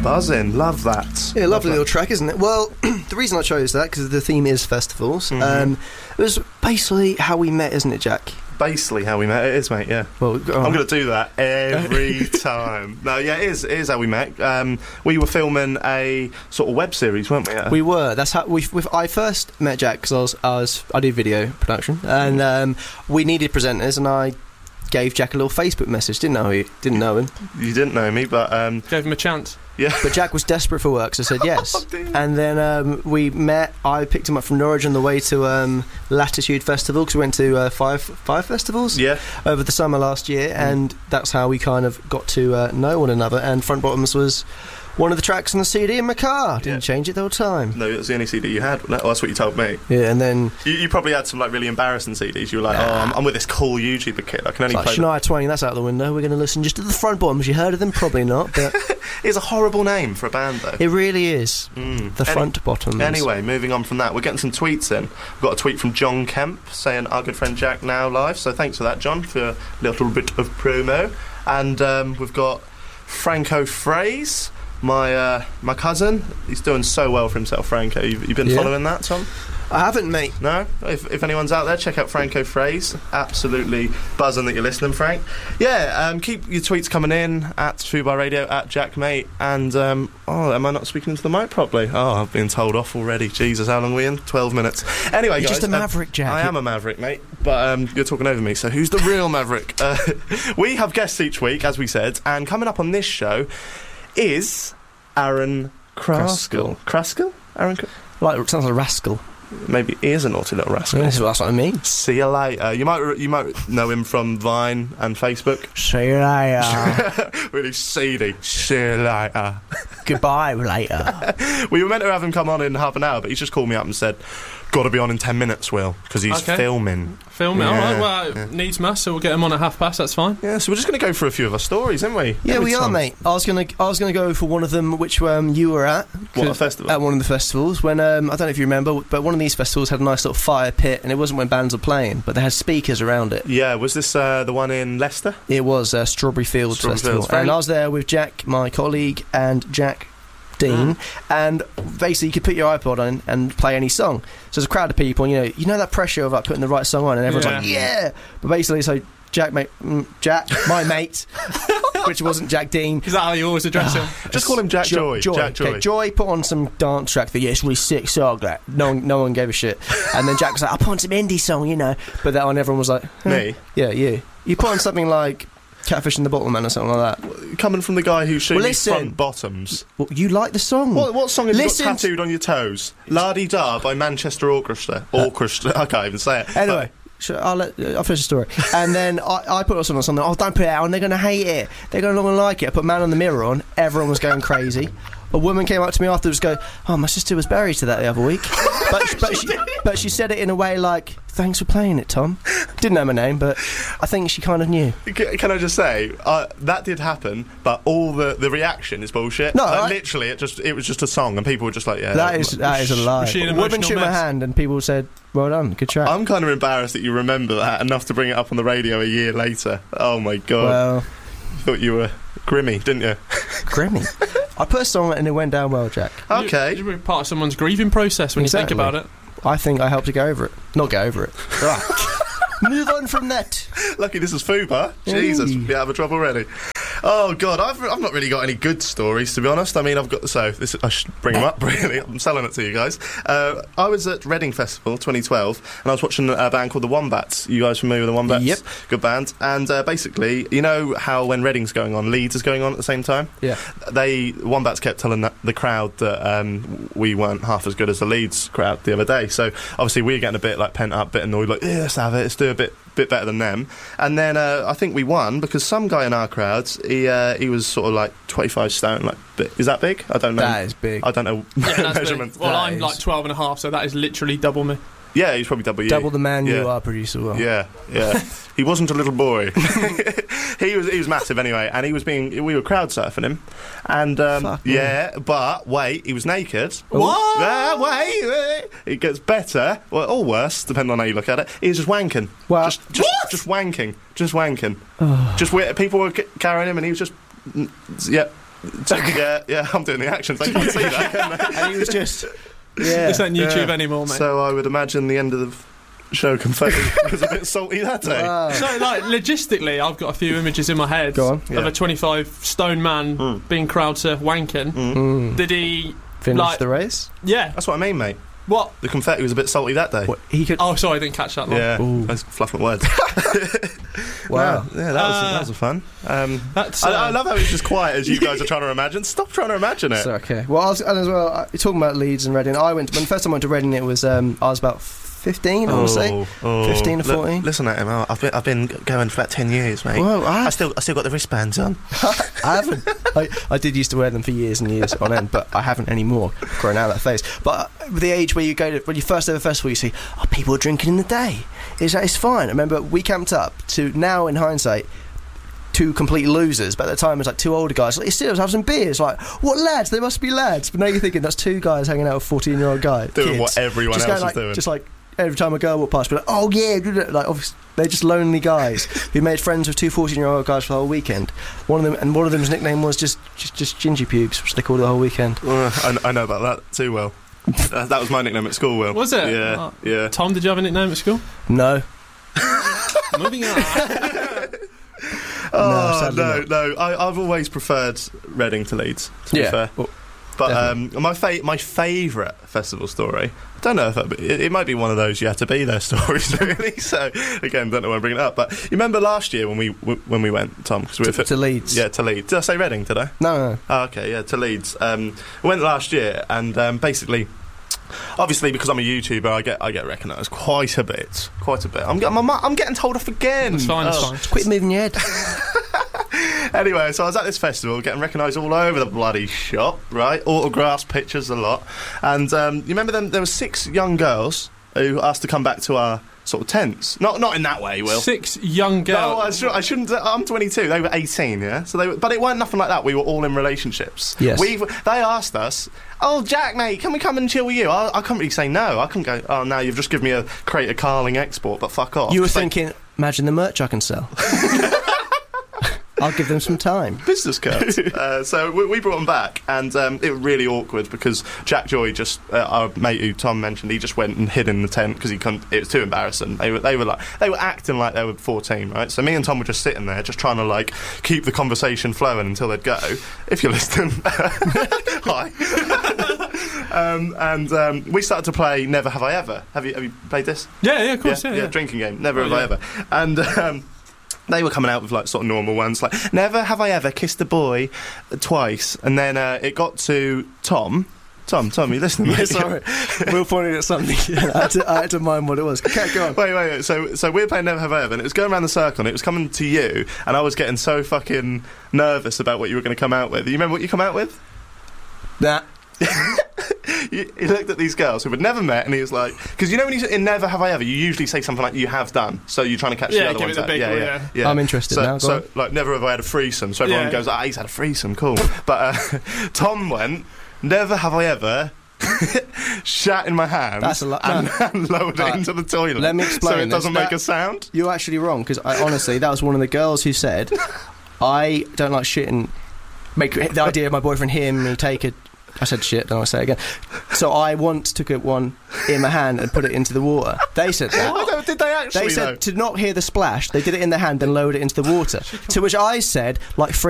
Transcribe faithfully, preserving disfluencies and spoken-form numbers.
Buzzing, love that. Yeah, lovely love little that. track, isn't it? Well, the reason I chose that, because the theme is festivals, Mm-hmm. um, it was basically how we met, isn't it, Jack? Basically how we met, it is, mate, yeah. Well, oh. I'm going to do that every time. No, yeah, it is, it is how we met. Um, we were filming a sort of web series, weren't we? We were. That's how we. I first met Jack because I was, I was. I do video production, and um, we needed presenters, and I gave Jack a little Facebook message. Didn't know he didn't know him. You didn't know me, but um, gave him a chance. Yeah. But Jack was desperate for work, so I said yes. Oh, dear. And then um, we met. I picked him up from Norwich on the way to um, Latitude Festival, because we went to uh, five five festivals Yeah. over the summer last year, and that's how we kind of got to uh, know one another. And Front Bottoms was one of the tracks on the C D in my car. Didn't Yeah. change it the whole time. No, it was the only C D you had. wasn't it? Oh, that's what you told me. Yeah, and then You, you probably had some like really embarrassing C Ds. You were like, oh, I'm, I'm with this cool YouTuber kid. I can only like play. Shania Twain, that's out the window. We're going to listen just to the Front Bottoms. You heard of them? Probably not, but It's a horrible name for a band, though. it really is. Mm. The Any- Front Bottoms. Anyway, moving on from that, we're getting some tweets in. We've got a tweet from John Kemp saying our good friend Jack now live. So thanks for that, John, for a little bit of promo. And um, we've got Franco Fraze. My uh, my cousin, he's doing so well for himself, Franco. You've, you've been Yeah. following that, Tom? I haven't, mate. No? If, if anyone's out there, check out Franco Fraze. Absolutely buzzing that you're listening, Frank. Yeah, um, keep your tweets coming in at Fubar Radio, at Jackmate. And, um, oh, am I not speaking into the mic properly? Oh, I've been told off already. Jesus, how long are we in? twelve minutes. Anyway, You're guys. just a maverick, uh, Jack. I am a maverick, mate. But um, you're talking over me, so who's the real maverick? Uh, we have guests each week, as we said. And coming up on this show is Aaron Kraskell. Kraskell? Aaron Kraskell? Like, it sounds like a rascal. Maybe he is a naughty little rascal. That's what I mean. See you later. You might you might know him from Vine and Facebook. See you later. Really seedy. See you later. Goodbye later. We were meant to have him come on in half an hour, but he's just called me up and said, got to be on in ten minutes, Will, because he's Okay. filming. Film it, Yeah, alright, well, it yeah. needs must, so we'll get him on at half past, that's fine. Yeah, so we're just going to go through a few of our stories, aren't we? Yeah, Every we are, time. mate. I was gonna, I was gonna go for one of them, which um, you were at. What, a festival? At one of the festivals. When um, I don't know if you remember, but one of these festivals had a nice little fire pit, and it wasn't when bands were playing, but they had speakers around it. Yeah, was this uh, the one in Leicester? It was uh, Strawberry Fields Strawberry Festival, Fields, very- and I was there with Jack, my colleague, and Jack Dean, and basically you could put your iPod on and play any song. So there's a crowd of people, and you know, you know that pressure of like putting the right song on, and everyone's Yeah. like, yeah. But basically, so Jack, mate, mm, Jack, my mate, which wasn't Jack Dean. Is that how you always address him? Just call him Jack Jo- Joy. Jack Joy. Okay, Joy put on some dance track that, yeah, it's really sick song. Like, no one, no one gave a shit. And then Jack was like, I'll put on some indie song, you know. But that one, everyone was like, eh. Me? Yeah, you. You put on something like Catfish and the Bottleman or something like that. Coming from the guy who showed Well, me listen. front bottoms. Well, you like the song. What, what song have Listen you got tattooed on your toes? La Di Da by Manchester Orchestra. Orchestra. I can't even say it. Anyway. Sure, I'll, let, uh, I'll finish the story. And then I, I put on something, something. Oh, don't put it out on. They're going to hate it. They're going to like it. I put Man on the Mirror on. Everyone was going crazy. A woman came up to me afterwards, go, "Oh, my sister was buried to that the other week," but but she, but she said it in a way like, "Thanks for playing it, Tom." Didn't know my name, but I think she kind of knew. C- Can I just say uh, that did happen, but all the, the reaction is bullshit. No, Like, I- literally, it just it was just a song, and people were just like, "Yeah." That is that is a lie. Was she an A woman emotional shook my mess? hand, and people said, "Well done, good track." I'm kind of embarrassed that you remember that enough to bring it up on the radio a year later. Oh my god! well, Thought you were Grimmy, didn't you? Grimmy. I put a song on it and it went down well, Jack. Okay. You, you're part of someone's grieving process when Exactly. you think about it. I think I helped to get over it. Not get over it. Right. Move on from that. Lucky this is Fubar. Jesus, Hey. be out of trouble already. Oh god, I've I've not really got any good stories to be honest. I mean, I've got so this I should bring them up really. I'm selling it to you guys. Uh, I was at Reading Festival twenty twelve, and I was watching a band called the Wombats. You guys familiar with the Wombats? Yep. Good band. And uh, basically, you know how when Reading's going on, Leeds is going on at the same time. Yeah. They Wombats kept telling the, the crowd that um, we weren't half as good as the Leeds crowd the other day. So obviously we were getting a bit like pent up, bit annoyed, like yeah, let's have it, let's do a bit bit better than them. And then uh, I think we won because some guy in our crowds, he uh, he was sort of like twenty-five stone. Like, bi- is that big? I don't know. That is big. I don't know Yeah, that's measurements. big. Well, That I'm is- like twelve and a half, so that is literally double me. Yeah, he's probably double you. Double the man you Yeah. are, producer Will. Yeah, yeah. He wasn't a little boy. he was he was massive anyway, and he was being we were crowd surfing him, and um, Fuck yeah, but wait, he was naked. What? Ah, wait, wait, it gets better, well, or worse, depending on how you look at it. He was just wanking. Well- just just, just wanking, just wanking. Just wi- people were c- carrying him, and he was just, mm, yeah. yeah, yeah, I'm doing the actions. I can't see that. Can I? And he was just, yeah. It's not YouTube Yeah. anymore, mate. So I would imagine the end of the show confetti was a bit salty that day. Wow. So, like, logistically, I've got a few images in my head Go on. of Yeah. a twenty-five stone man Mm. being crowd surf wanking. Mm. Mm. Did he? Finish like- the race? Yeah. That's what I mean, mate. What? The confetti was a bit salty that day. What, he could. Oh, sorry, I didn't catch that one. Yeah, Ooh. I was fluffing my words. Wow. Yeah, that was Uh, that was fun. Um, That's. Uh, I, I love how he's just quiet as you guys are trying to imagine. Stop trying to imagine it. So, okay. Well, I was, and as well, uh, you're talking about Leeds and Reading. I went when the first time I went to Reading. It was um, I was about fifteen. I want to say. oh. fifteen or Look, fourteen? listen at him. Oh, I've been I've been going for about ten years, mate. Well, I, I still I still got the wristbands on. I haven't. I, I did used to wear them for years and years on end, but I haven't anymore. Growing out of that phase. But uh, the age where you go to when you first ever festival, you see, oh, people are drinking in the day. It's it's fine. I remember we camped up to now in hindsight. Two complete losers, but at the time it was like two older guys. Like, still have some beers. Like, what lads? They must be lads. But now you're thinking that's two guys hanging out with fourteen-year-old guys Doing kids. what everyone just else going, is like, doing. Just like every time a girl walked past, be like, oh yeah, like obviously they're just lonely guys who made friends with two fourteen-year-old guys for the whole weekend. One of them, and one of them's nickname was just just, just Gingy Pubes, which they called the whole weekend. Uh, I, I know about that too well. Uh, that was my nickname at school, Will. Was it? Yeah, Oh. yeah. Tom, did you have a nickname at school? No, Moving on. Oh, sadly no, not. no. I, I've always preferred Reading to Leeds, to be fair. Well, But definitely. um, my fa- my favourite festival story, I don't know if it, it, it might be one of those you have to be there stories, really. So, again, don't know why I'm bringing it up. But you remember last year when we w- when we went, Tom? Cause we were to, fit- to Leeds. yeah, to Leeds. Did I say Reading, did I? No, no, no. Oh, okay, yeah, to Leeds. Um, I went last year, and um, basically, obviously, because I'm a YouTuber, I get I get recognised quite a bit, quite a bit. I'm, I'm, I'm getting told off again. That's fine, that's Oh. fine. Quit moving your head. Anyway, so I was at this festival, getting recognised all over the bloody shop, right? Autographs, pictures, a lot. And um, you remember them? There were six young girls who asked to come back to our sort of tents. Not not in that way, Will. Six young No, girls. I, should, I shouldn't. I'm twenty-two. They were eighteen, yeah. So they, were, but it weren't nothing like that. We were all in relationships. Yes. We they asked us, "Oh, Jack, mate, can we come and chill with you?" I, I couldn't really say no. I couldn't go. Oh, no, you've just given me a crate of Carling export, but fuck off. You were It's like thinking, imagine the merch I can sell. I'll give them some time. business cards. uh, so we, we brought them back, and um, it was really awkward because Jack Joy just, uh, our mate who Tom mentioned, he just went and hid in the tent because he couldn't. It was too embarrassing. They were, they were like, they were acting like they were fourteen, right? So me and Tom were just sitting there, just trying to like keep the conversation flowing until they'd go. If you're listening, hi. um, and um, we started to play Never Have I Ever. Have you have you played this? Yeah, yeah, of course, yeah. yeah, drinking game. Never Oh, have yeah. I ever. And um, they were coming out with like sort of normal ones, like never have I ever kissed a boy twice. And then uh, it got to Tom. Tom, Tom, you listening? Yeah, mate? sorry. Will pointed at something. I, had to, I had to mind what it was. Okay, go on. Wait, wait, wait. So, so we were playing Never Have I Ever, and it was going around the circle, and it was coming to you, and I was getting so fucking nervous about what you were going to come out with. You remember what you come out with? Nah. He he looked at these girls who had never met, and he was like, because you know when you say in Never Have I Ever, you usually say something like you have done, so you're trying to catch the Yeah, other give ones it the out. big yeah, one, yeah, yeah. yeah. I'm interested so, now, go So, on. like, never have I had a threesome. So everyone Yeah. goes, ah, he's had a threesome, cool. But uh, Tom went, never have I ever shat in my hand That's a lo- and, no. and lowered Right. it into the toilet. Let me so explain it doesn't this. make That- a sound. You're actually wrong, because honestly, that was one of the girls who said, I don't like shit and make the idea of my boyfriend hearing me take it. I said shit, then I'll say it again. So I once took it one in my hand and put it into the water. They said that. I don't- did they actually? They said though? to not hear the splash, they did it in their hand, then lowered it into the water. To which I said, like